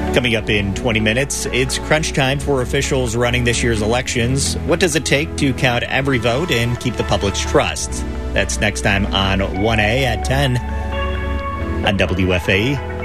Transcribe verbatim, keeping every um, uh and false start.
Coming up in twenty minutes, it's crunch time for officials running this year's elections. What does it take to count every vote and keep the public's trust? That's next time on one A at ten on W F A E.